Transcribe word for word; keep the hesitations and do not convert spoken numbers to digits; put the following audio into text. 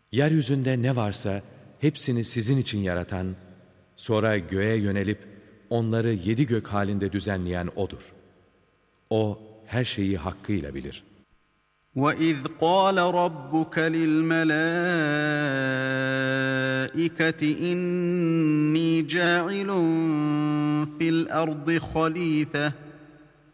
Yeryüzünde ne varsa hepsini sizin için yaratan, sonra göğe yönelip onları yedi gök halinde düzenleyen O'dur. O her şeyi hakkıyla bilir. وَإِذْ قَالَ رَبُّكَ لِلْمَلَائِكَةِ إِنِّي جَاعِلٌ فِي الْأَرْضِ خَلِيفَةً